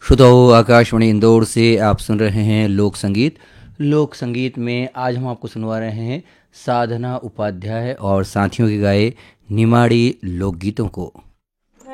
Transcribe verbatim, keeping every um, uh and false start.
श्रोताओ, आकाशवाणी इंदौर से आप सुन रहे हैं लोक संगीत। लोक संगीत में आज हम आपको सुनवा रहे हैं साधना उपाध्याय और साथियों के गाए निमाड़ी लोकगीतों को।